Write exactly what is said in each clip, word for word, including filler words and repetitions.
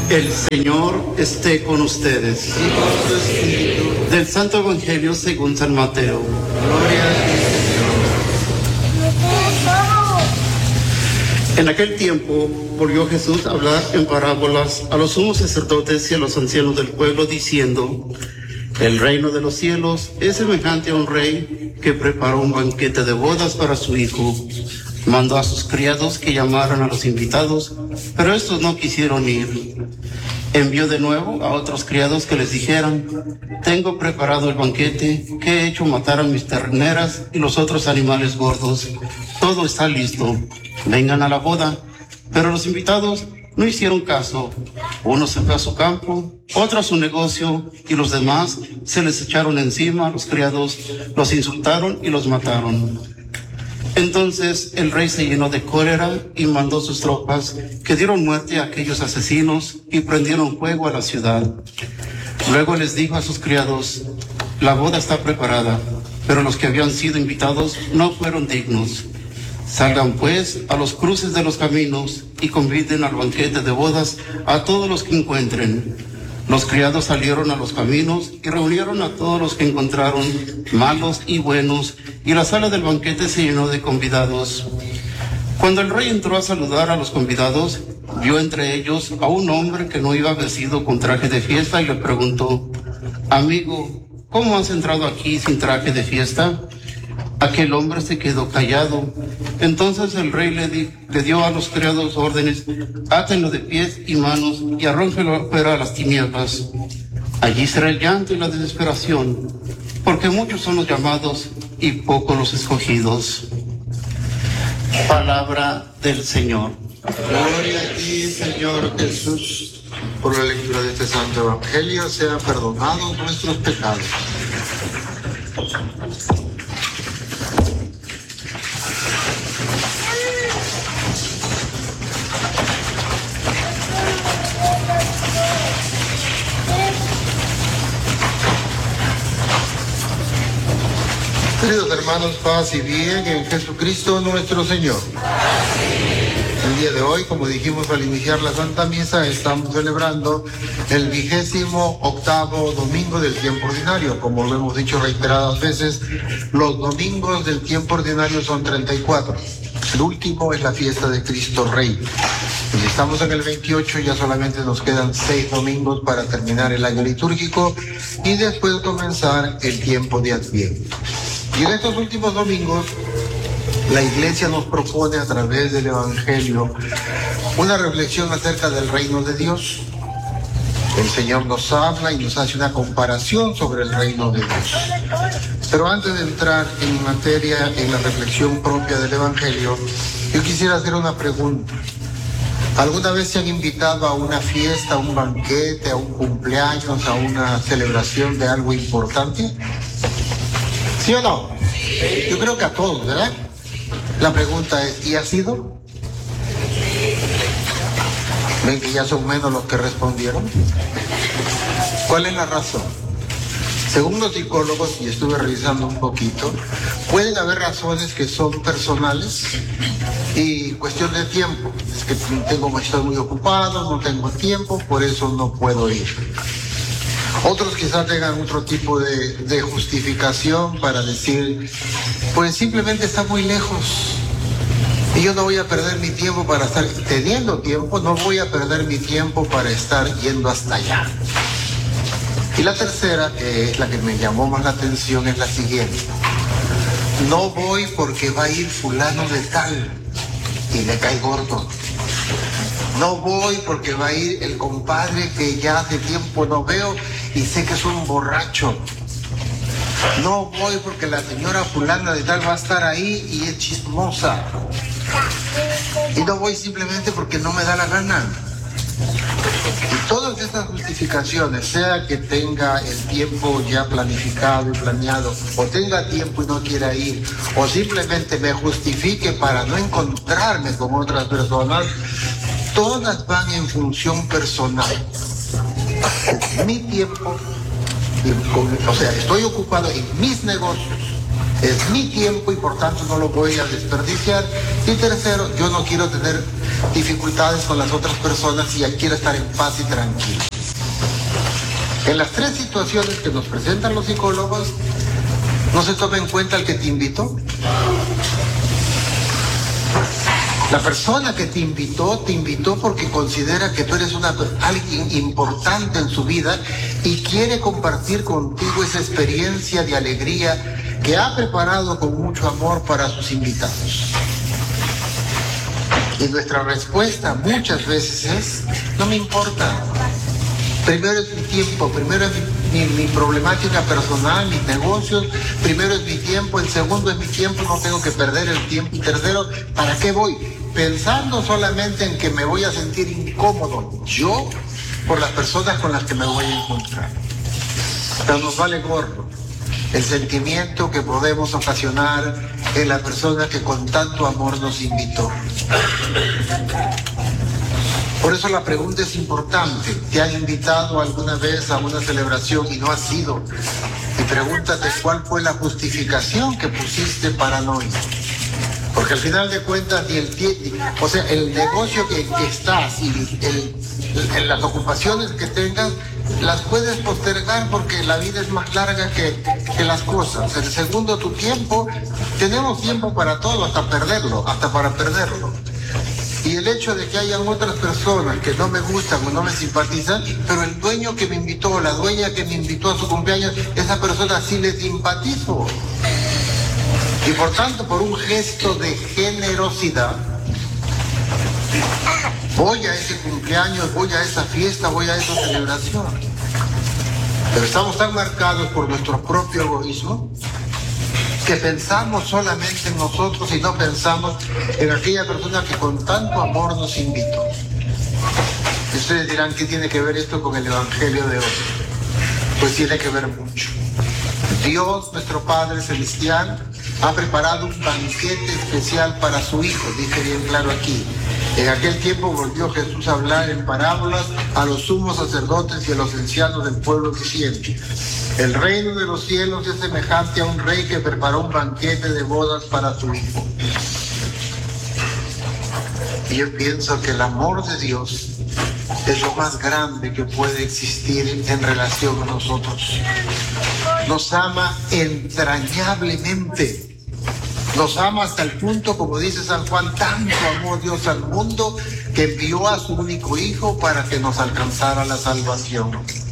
El Señor esté con ustedes. Del Santo Evangelio según San Mateo. Gloria a ti, Señor. En aquel tiempo volvió Jesús a hablar en parábolas a los sumos sacerdotes y a los ancianos del pueblo, diciendo: el reino de los cielos es semejante a un rey que preparó un banquete de bodas para su hijo. Mandó a sus criados que llamaran a los invitados, pero estos no quisieron ir. Envió de nuevo a otros criados que les dijeran: tengo preparado el banquete, que he hecho matar a mis terneras y los otros animales gordos. Todo está listo, vengan a la boda. Pero los invitados no hicieron caso. Uno se fue a su campo, otro a su negocio, y los demás se les echaron encima. Los criados los insultaron y los mataron. Entonces el rey se llenó de cólera y mandó sus tropas, que dieron muerte a aquellos asesinos y prendieron fuego a la ciudad. Luego les dijo a sus criados: la boda está preparada, pero los que habían sido invitados no fueron dignos. Salgan pues a los cruces de los caminos y conviden al banquete de bodas a todos los que encuentren. Los criados salieron a los caminos y reunieron a todos los que encontraron, malos y buenos, y la sala del banquete se llenó de convidados. Cuando el rey entró a saludar a los convidados, vio entre ellos a un hombre que no iba vestido con traje de fiesta y le preguntó: amigo, ¿cómo has entrado aquí sin traje de fiesta? Aquel hombre se quedó callado. Entonces el rey le, di, le dio a los criados órdenes: átenlo de pies y manos y arrójenlo fuera a las tinieblas. Allí será el llanto y la desesperación, porque muchos son los llamados y pocos los escogidos. Palabra del Señor. Gloria a ti, Señor Jesús. Por la lectura de este Santo Evangelio sean perdonados nuestros pecados. Queridos hermanos, paz y bien en Jesucristo nuestro Señor. El día de hoy, como dijimos al iniciar la Santa Misa, estamos celebrando el vigésimo octavo domingo del tiempo ordinario. Como lo hemos dicho reiteradas veces, los domingos del tiempo ordinario son treinta y cuatro. El último es la fiesta de Cristo Rey. Y estamos en el veintiocho, ya solamente nos quedan seis domingos para terminar el año litúrgico y después comenzar el tiempo de Adviento. Y en estos últimos domingos, la Iglesia nos propone a través del Evangelio una reflexión acerca del reino de Dios. El Señor nos habla y nos hace una comparación sobre el reino de Dios. Pero antes de entrar en materia, en la reflexión propia del Evangelio, yo quisiera hacer una pregunta. ¿Alguna vez se han invitado a una fiesta, a un banquete, a un cumpleaños, a una celebración de algo importante? ¿Sí o no? Yo creo que a todos, ¿verdad? La pregunta es, ¿y ha sido? ¿Ven que ya son menos los que respondieron? ¿Cuál es la razón? Según los psicólogos, y estuve revisando un poquito, pueden haber razones que son personales y cuestión de tiempo. Es que tengo, estoy muy ocupado, no tengo tiempo, por eso no puedo ir. Otros quizás tengan otro tipo de, de justificación para decir, pues simplemente está muy lejos y yo no voy a perder mi tiempo para estar teniendo tiempo, no voy a perder mi tiempo para estar yendo hasta allá. Y la tercera, que es la que me llamó más la atención, es la siguiente: no voy porque va a ir fulano de tal y le cae gordo. No voy porque va a ir el compadre que ya hace tiempo no veo y sé que es un borracho. No voy porque la señora fulana de tal va a estar ahí y es chismosa. Y no voy simplemente porque no me da la gana. Y todas estas justificaciones, sea que tenga el tiempo ya planificado y planeado, o tenga tiempo y no quiera ir, o simplemente me justifique para no encontrarme con otras personas, todas van en función personal. Es mi tiempo, o sea, estoy ocupado en mis negocios, es mi tiempo y por tanto no lo voy a desperdiciar. Y tercero, yo no quiero tener dificultades con las otras personas y ya quiero estar en paz y tranquilo. En las tres situaciones que nos presentan los psicólogos, no se toma en cuenta el que te invitó. La persona que te invitó, te invitó porque considera que tú eres una, alguien importante en su vida y quiere compartir contigo esa experiencia de alegría que ha preparado con mucho amor para sus invitados. Y nuestra respuesta muchas veces es, no me importa. Primero es mi tiempo, primero es mi, mi, mi problemática personal, mis negocios, primero es mi tiempo, el segundo es mi tiempo, no tengo que perder el tiempo, y tercero, ¿para qué voy? Pensando solamente en que me voy a sentir incómodo, yo, por las personas con las que me voy a encontrar. Pero nos vale gorro el sentimiento que podemos ocasionar en la persona que con tanto amor nos invitó. Por eso la pregunta es importante. ¿Te han invitado alguna vez a una celebración y no has ido? Y pregúntate cuál fue la justificación que pusiste para no ir. Porque al final de cuentas, ni el tiempo, o sea, el negocio que, que estás y el, el, las ocupaciones que tengas, las puedes postergar porque la vida es más larga que, que las cosas. El segundo, tu tiempo, tenemos tiempo para todo, hasta perderlo, hasta para perderlo. Y el hecho de que hayan otras personas que no me gustan o no me simpatizan, pero el dueño que me invitó, la dueña que me invitó a su cumpleaños, esa persona sí le simpatizo. Y por tanto, por un gesto de generosidad, voy a ese cumpleaños, voy a esa fiesta, voy a esa celebración. Pero estamos tan marcados por nuestro propio egoísmo que pensamos solamente en nosotros y no pensamos en aquella persona que con tanto amor nos invitó. Y ustedes dirán, ¿qué tiene que ver esto con el Evangelio de hoy? Pues tiene que ver mucho. Dios, nuestro Padre Celestial, ha preparado un banquete especial para su Hijo, dice bien claro aquí. En aquel tiempo volvió Jesús a hablar en parábolas a los sumos sacerdotes y a los ancianos del pueblo diciendo: el reino de los cielos es semejante a un rey que preparó un banquete de bodas para su hijo. Y yo pienso que el amor de Dios es lo más grande que puede existir en relación a nosotros. Nos ama entrañablemente. Nos ama hasta el punto, como dice San Juan, tanto amó Dios al mundo que envió a su único Hijo para que nos alcanzara la salvación.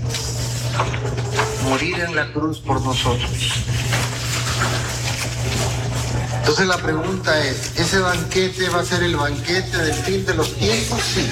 Morir en la cruz por nosotros. Entonces la pregunta es, ¿ese banquete va a ser el banquete del fin de los tiempos? Sí.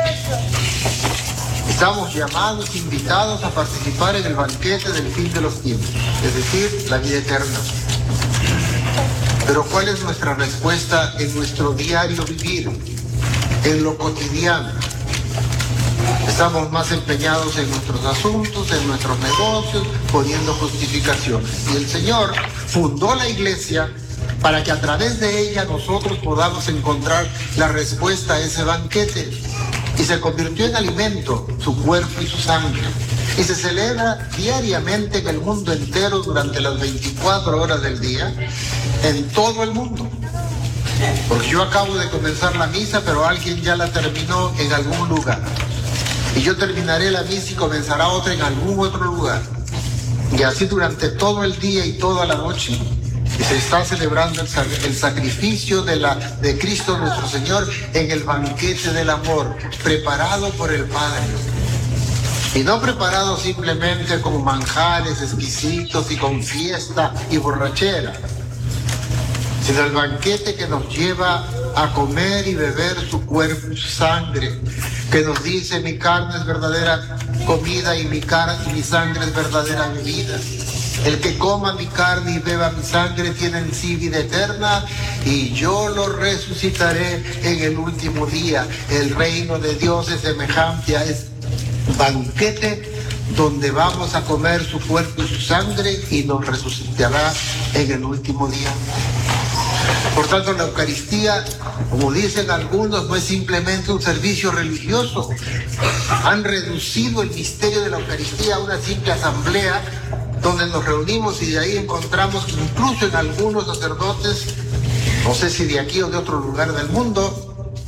Estamos llamados, invitados a participar en el banquete del fin de los tiempos, es decir, la vida eterna. Pero ¿cuál es nuestra respuesta en nuestro diario vivir, en lo cotidiano? Estamos más empeñados en nuestros asuntos, en nuestros negocios, poniendo justificaciones. Y el Señor fundó la iglesia para que a través de ella nosotros podamos encontrar la respuesta a ese banquete. Y se convirtió en alimento su cuerpo y su sangre. Y se celebra diariamente en el mundo entero durante las veinticuatro horas del día, en todo el mundo. Porque yo acabo de comenzar la misa, pero alguien ya la terminó en algún lugar. Y yo terminaré la misa y comenzará otra en algún otro lugar. Y así durante todo el día y toda la noche. Y se está celebrando el, el sacrificio de, la, de Cristo nuestro Señor en el banquete del amor, preparado por el Padre. Y no preparado simplemente con manjares exquisitos y con fiesta y borrachera, sino el banquete que nos lleva a comer y beber su cuerpo y su sangre, que nos dice: mi carne es verdadera comida y mi, car y mi sangre es verdadera bebida. El que coma mi carne y beba mi sangre tiene en sí vida eterna, y yo lo resucitaré en el último día. El reino de Dios es semejante a este banquete donde vamos a comer su cuerpo y su sangre y nos resucitará en el último día. Por tanto, la Eucaristía, como dicen algunos, no es simplemente un servicio religioso. Han reducido el misterio de la Eucaristía a una simple asamblea donde nos reunimos, y de ahí encontramos que incluso en algunos sacerdotes, no sé si de aquí o de otro lugar del mundo,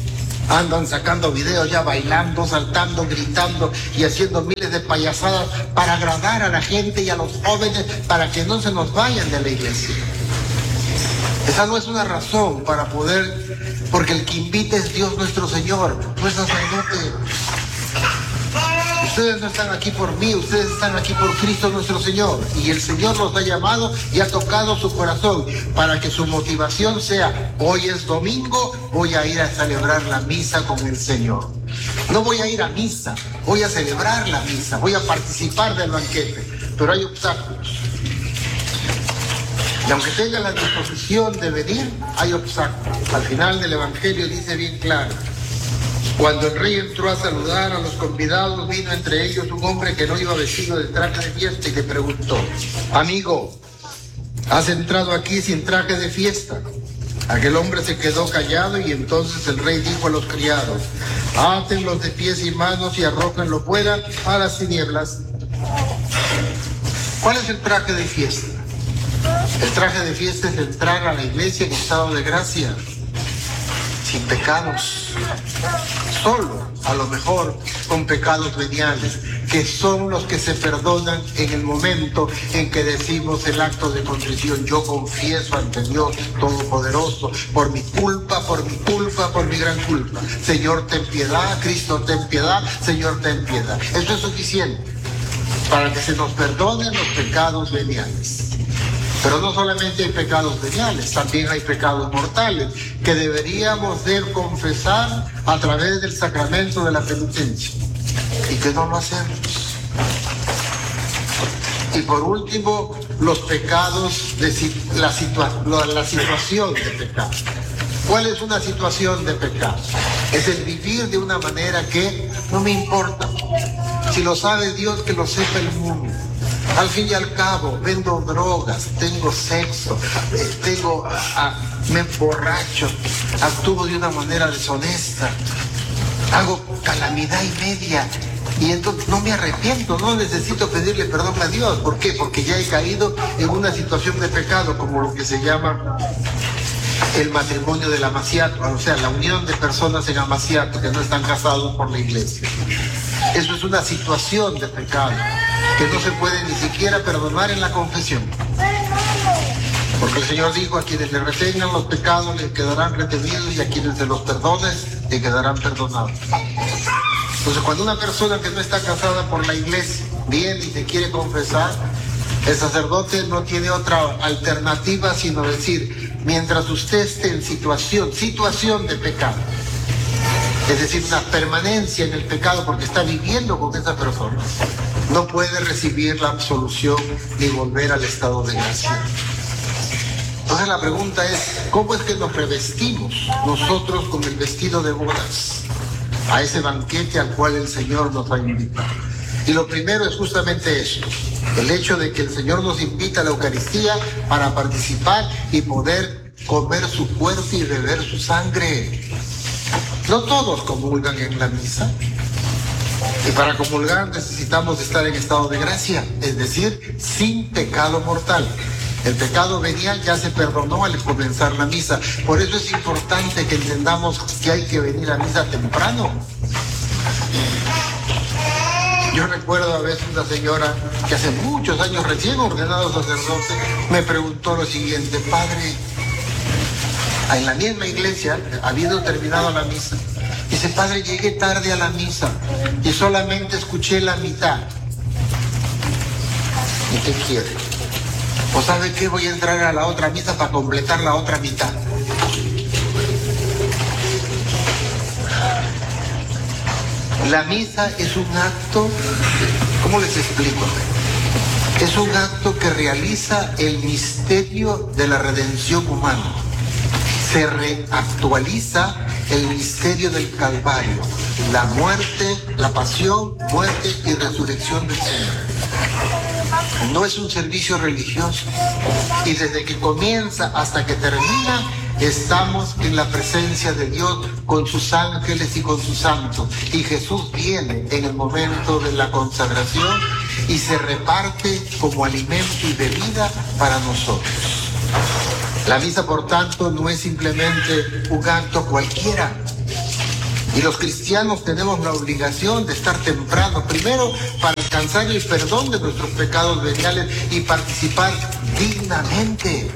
Andan sacando videos ya bailando, saltando, gritando y haciendo miles de payasadas para agradar a la gente y a los jóvenes para que no se nos vayan de la iglesia. Esa no es una razón para poder, porque el que invita es Dios nuestro Señor, no es sacerdote. Ustedes no están aquí por mí, ustedes están aquí por Cristo nuestro Señor. Y el Señor los ha llamado y ha tocado su corazón para que su motivación sea: hoy es domingo, voy a ir a celebrar la misa con el Señor. No voy a ir a misa, voy a celebrar la misa, voy a participar del banquete. Pero hay obstáculos. Y aunque tengan la disposición de venir, hay obstáculos. Al final del Evangelio dice bien claro: cuando el rey entró a saludar a los convidados, vino entre ellos un hombre que no iba vestido de traje de fiesta y le preguntó: amigo, ¿has entrado aquí sin traje de fiesta? Aquel hombre se quedó callado y entonces el rey dijo a los criados: átenlos de pies y manos y arrójenlo fuera a las tinieblas. ¿Cuál es el traje de fiesta? El traje de fiesta es entrar a la iglesia en estado de gracia, sin pecados, solo, a lo mejor, con pecados veniales, que son los que se perdonan en el momento en que decimos el acto de contrición. Yo confieso ante Dios Todopoderoso, por mi culpa, por mi culpa, por mi gran culpa. Señor, ten piedad, Cristo, ten piedad, Señor, ten piedad. Eso es suficiente para que se nos perdonen los pecados veniales. Pero no solamente hay pecados veniales, también hay pecados mortales que deberíamos de confesar a través del sacramento de la penitencia, y que no lo hacemos. Y por último, los pecados de la, situa la situación de pecado. ¿Cuál es una situación de pecado? Es el vivir de una manera que no me importa. Si lo sabe Dios, que lo sepa el mundo. Al fin y al cabo, vendo drogas, tengo sexo, eh, tengo, ah, me emborracho, actúo de una manera deshonesta, hago calamidad y media, y entonces no me arrepiento, no necesito pedirle perdón a Dios. ¿Por qué? Porque ya he caído en una situación de pecado, como lo que se llama el matrimonio del amaciato, o sea, la unión de personas en amaciato que no están casados por la iglesia. Eso es una situación de pecado que no se puede ni siquiera perdonar en la confesión. Porque el Señor dijo: a quienes le retengan los pecados les quedarán retenidos, y a quienes se los perdones le quedarán perdonados. Entonces, cuando una persona que no está casada por la iglesia viene y se quiere confesar, el sacerdote no tiene otra alternativa sino decir: mientras usted esté en situación, situación de pecado, es decir, una permanencia en el pecado porque está viviendo con esa persona, no puede recibir la absolución ni volver al estado de gracia. Entonces la pregunta es: ¿cómo es que nos revestimos nosotros con el vestido de bodas a ese banquete al cual el Señor nos va a invitar? Y lo primero es justamente eso, el hecho de que el Señor nos invita a la Eucaristía para participar y poder comer su cuerpo y beber su sangre. No todos comulgan en la misa, y para comulgar necesitamos estar en estado de gracia, es decir, sin pecado mortal. El pecado venial ya se perdonó al comenzar la misa. Por eso es importante que entendamos que hay que venir a misa temprano. Yo recuerdo a veces una señora que hace muchos años, recién ordenado sacerdote, me preguntó lo siguiente: padre, en la misma iglesia, habiendo terminado la misa, dice: padre, llegué tarde a la misa y solamente escuché la mitad. ¿Y qué quiere? Pues ¿sabe qué? Voy a entrar a la otra misa para completar la otra mitad. La misa es un acto, ¿cómo les explico? Es un acto que realiza el misterio de la redención humana. Se reactualiza el misterio del Calvario, la muerte, la pasión, muerte y resurrección del Señor. No es un servicio religioso, y desde que comienza hasta que termina estamos en la presencia de Dios con sus ángeles y con sus santos, y Jesús viene en el momento de la consagración y se reparte como alimento y bebida para nosotros. La misa, por tanto, no es simplemente un acto cualquiera. Y los cristianos tenemos la obligación de estar temprano, primero para alcanzar el perdón de nuestros pecados veniales y participar dignamente.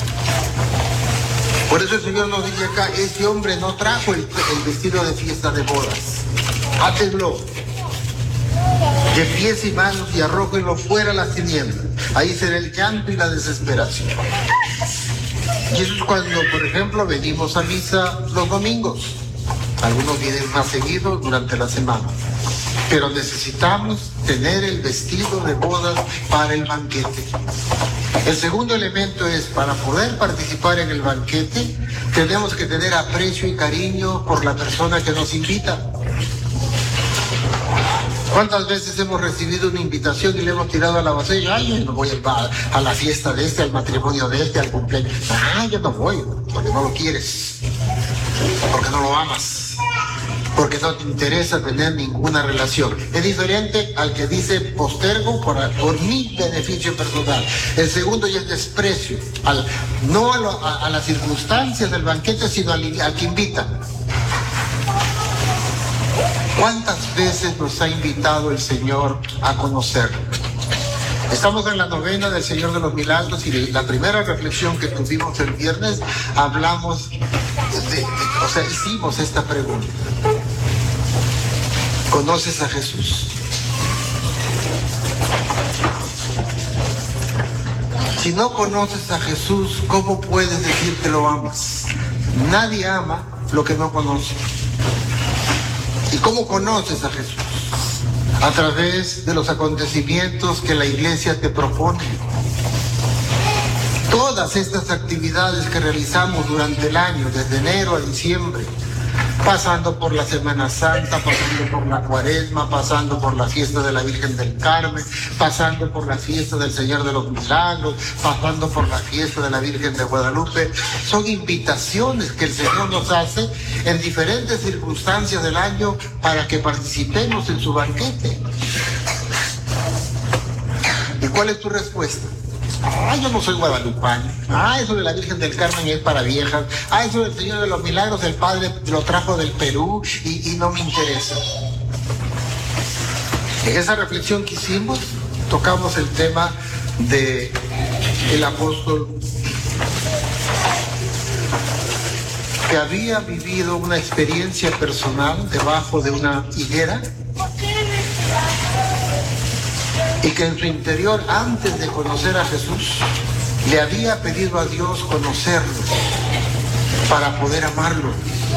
Por eso el Señor nos dice acá, este hombre no trajo el, el vestido de fiesta de bodas. Átelo de pies y manos y arrójenlo fuera a las tinieblas. Ahí será el llanto y la desesperación. Y eso es cuando, por ejemplo, venimos a misa los domingos. Algunos vienen más seguidos durante la semana. Pero necesitamos tener el vestido de bodas para el banquete. El segundo elemento es, para poder participar en el banquete, tenemos que tener aprecio y cariño por la persona que nos invita. ¿Cuántas veces hemos recibido una invitación y le hemos tirado a la basura? Ay, yo no voy a, a la fiesta de este, al matrimonio de este, al cumpleaños. Ah, yo no voy, porque no lo quieres, porque no lo amas, porque no te interesa tener ninguna relación. Es diferente al que dice postergo por, por mi beneficio personal. El segundo ya es desprecio, al, no a, lo, a, a las circunstancias del banquete, sino al, al que invita. ¿Cuántas veces nos ha invitado el Señor a conocerlo? Estamos en la novena del Señor de los Milagros y la primera reflexión que tuvimos el viernes, hablamos, de, de, o sea, hicimos esta pregunta. ¿Conoces a Jesús? Si no conoces a Jesús, ¿cómo puedes decir que lo amas? Nadie ama lo que no conoce. ¿Y cómo conoces a Jesús? A través de los acontecimientos que la iglesia te propone. Todas estas actividades que realizamos durante el año, desde enero a diciembre, pasando por la Semana Santa, pasando por la Cuaresma, pasando por la fiesta de la Virgen del Carmen, pasando por la fiesta del Señor de los Milagros, pasando por la fiesta de la Virgen de Guadalupe, son invitaciones que el Señor nos hace en diferentes circunstancias del año para que participemos en su banquete. ¿Y cuál es tu respuesta? Ah, yo no soy guadalupano. Ah, eso de la Virgen del Carmen es para viejas. Ah, eso del Señor de los Milagros, el Padre lo trajo del Perú y, y no me interesa. En esa reflexión que hicimos, tocamos el tema de el apóstol que había vivido una experiencia personal debajo de una higuera y que en su interior, antes de conocer a Jesús, le había pedido a Dios conocerlo para poder amarlo.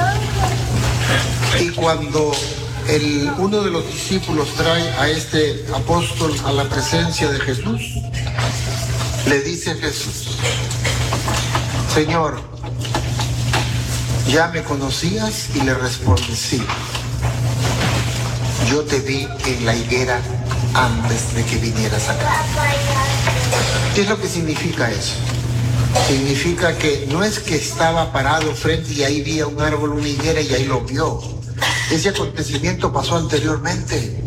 Y cuando el, uno de los discípulos trae a este apóstol a la presencia de Jesús, le dice a Jesús: Señor, ¿ya me conocías? Y le responde: sí, yo te vi en la higuera antes de que vinieras acá. ¿Qué es lo que significa eso? Significa que no es que estaba parado frente y ahí vi un árbol, una higuera y ahí lo vio. Ese acontecimiento pasó anteriormente.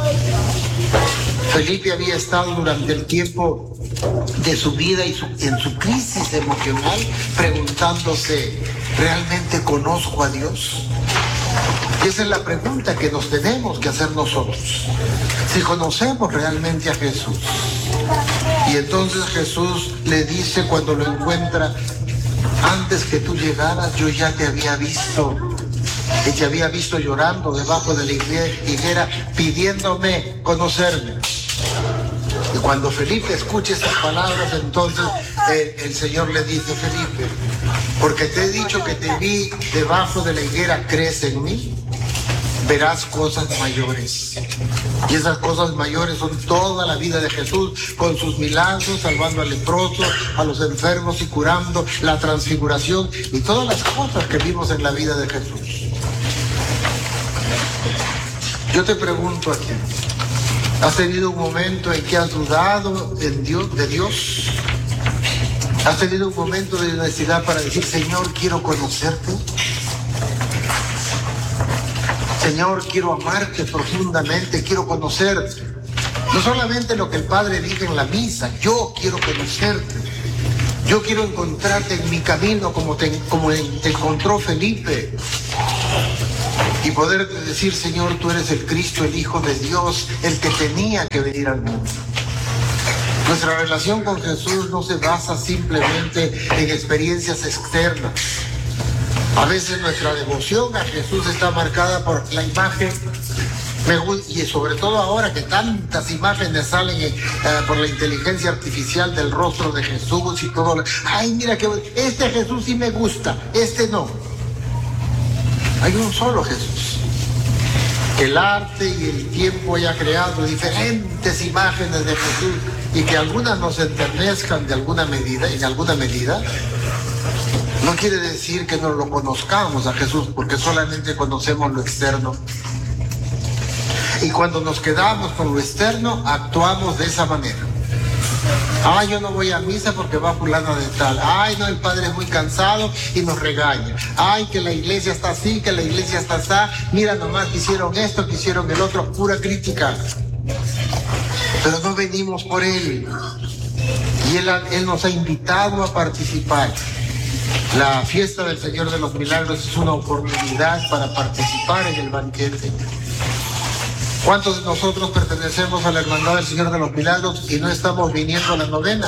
Felipe había estado durante el tiempo de su vida y su, en su crisis emocional preguntándose: ¿realmente conozco a Dios? Y esa es la pregunta que nos tenemos que hacer nosotros. Si conocemos realmente a Jesús. Y entonces Jesús le dice cuando lo encuentra: antes que tú llegaras yo ya te había visto. Y te había visto llorando debajo de la higuera pidiéndome conocerme. Y cuando Felipe escucha esas palabras, entonces el, el Señor le dice: Felipe, porque te he dicho que te vi debajo de la higuera, ¿crees en mí? Verás cosas mayores. Y esas cosas mayores son toda la vida de Jesús, con sus milagros, salvando al leproso, a los enfermos y curando, la transfiguración y todas las cosas que vimos en la vida de Jesús. Yo te pregunto a ti, ¿has tenido un momento en que has dudado en Dios, de Dios? ¿Has tenido un momento de necesidad para decir: Señor, quiero conocerte? Señor, quiero amarte profundamente, quiero conocerte. No solamente lo que el Padre dice en la misa, yo quiero conocerte. Yo quiero encontrarte en mi camino como te, como te encontró Felipe. y poder decir, Señor, tú eres el Cristo, el Hijo de Dios, el que tenía que venir al mundo. Nuestra relación con Jesús no se basa simplemente en experiencias externas. A veces nuestra devoción a Jesús está marcada por la imagen, y sobre todo ahora que tantas imágenes salen eh, por la inteligencia artificial del rostro de Jesús y todo. Ay, mira que este Jesús sí me gusta, este no. Hay un solo Jesús. Que el arte y el tiempo haya creado diferentes imágenes de Jesús y que algunas nos enternezcan de alguna medida, en alguna medida, no quiere decir que no lo conozcamos a Jesús, porque solamente conocemos lo externo. Y cuando nos quedamos con lo externo, actuamos de esa manera. Ay, yo no voy a misa porque va fulana de tal. Ay, no, el padre es muy cansado y nos regaña. Ay, que la iglesia está así, que la iglesia está así. Mira nomás que hicieron esto, que hicieron el otro, pura crítica. Pero no venimos por él. Y él, él nos ha invitado a participar. La fiesta del Señor de los Milagros es una oportunidad para participar en el banquete. ¿Cuántos de nosotros pertenecemos a la Hermandad del Señor de los Milagros y no estamos viniendo a la novena?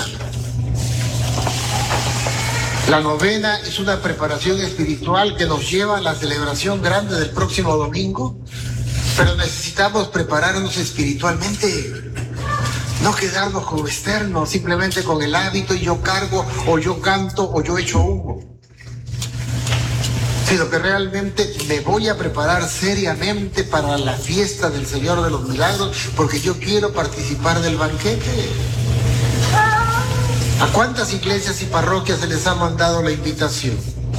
La novena es una preparación espiritual que nos lleva a la celebración grande del próximo domingo, pero necesitamos prepararnos espiritualmente, no quedarnos con lo externo, simplemente con el hábito y yo cargo, o yo canto, o yo echo humo. Sino que realmente me voy a preparar seriamente para la fiesta del Señor de los Milagros, porque yo quiero participar del banquete. ¿A cuántas iglesias y parroquias se les ha mandado la invitación?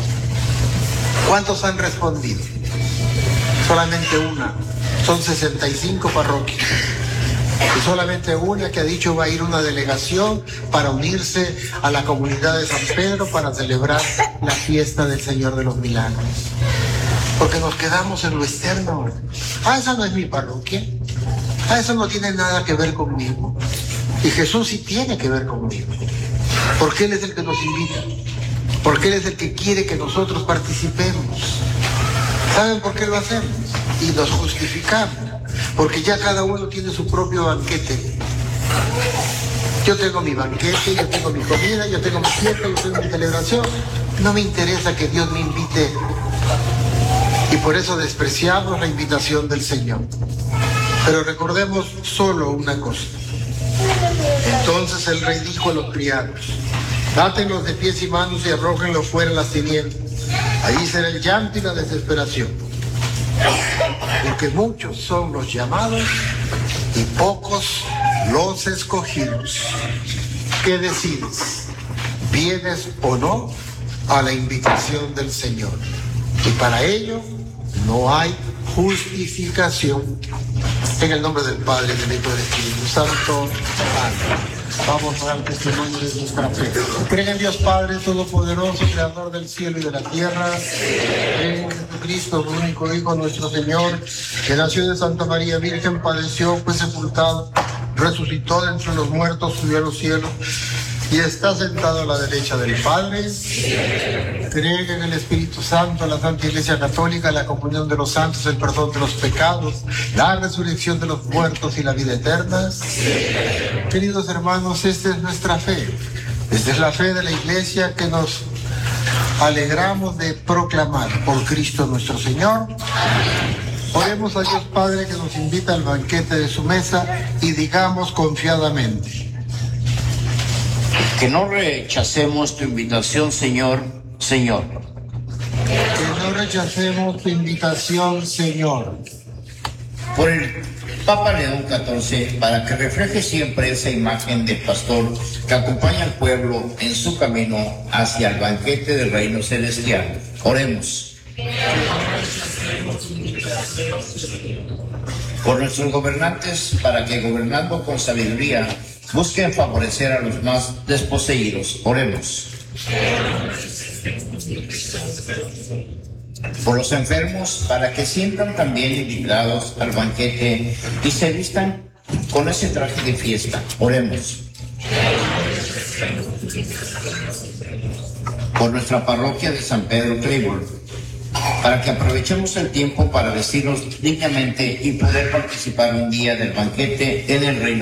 ¿Cuántos han respondido? Solamente una. Son sesenta y cinco parroquias. Y solamente una que ha dicho va a ir una delegación para unirse a la comunidad de San Pedro para celebrar la fiesta del Señor de los Milagros. Porque nos quedamos en lo externo. Ah, esa no es mi parroquia. Ah, eso no tiene nada que ver conmigo. Y Jesús sí tiene que ver conmigo. Porque Él es el que nos invita. Porque Él es el que quiere que nosotros participemos. ¿Saben por qué lo hacemos? Y nos justificamos. Porque ya cada uno tiene su propio banquete. Yo tengo mi banquete, yo tengo mi comida, yo tengo mi fiesta, yo tengo mi celebración. No me interesa que Dios me invite. Y por eso despreciamos la invitación del Señor. Pero recordemos solo una cosa. Entonces el rey dijo a los criados: átenlos de pies y manos y arrójenlos fuera en las tinieblas. Allí será el llanto y la desesperación. Porque muchos son los llamados y pocos los escogidos. ¿Qué decides? ¿Vienes o no a la invitación del Señor? Y para ello no hay justificación. En el nombre del Padre, del Hijo y del Espíritu Santo. Amén. Vamos a dar testimonio de nuestra fe. Creen en Dios Padre Todopoderoso, Creador del cielo y de la tierra. Creen en Jesucristo, el único Hijo, nuestro Señor, que nació de Santa María Virgen, padeció, fue sepultado, resucitó de entre los muertos, subió a los cielos y está sentado a la derecha del Padre. Creen en el Espíritu Santo, la Santa Iglesia Católica, la comunión de los santos, el perdón de los pecados, la resurrección de los muertos y la vida eterna. Queridos hermanos, esta es nuestra fe. Esta es la fe de la Iglesia que nos alegramos de proclamar por Cristo nuestro Señor. Oremos a Dios Padre que nos invita al banquete de su mesa y digamos confiadamente: que no rechacemos tu invitación, Señor, Señor. Que no rechacemos tu invitación, Señor. Por el Papa León catorce, para que refleje siempre esa imagen del pastor que acompaña al pueblo en su camino hacia el banquete del reino celestial. Oremos. Por nuestros gobernantes, para que gobernando con sabiduría busquen favorecer a los más desposeídos. Oremos. Por los enfermos, para que sientan también invitados al banquete y se vistan con ese traje de fiesta. Oremos. Por nuestra parroquia de San Pedro Trébol, para que aprovechemos el tiempo para vestirnos dignamente y poder participar un día del banquete en el reino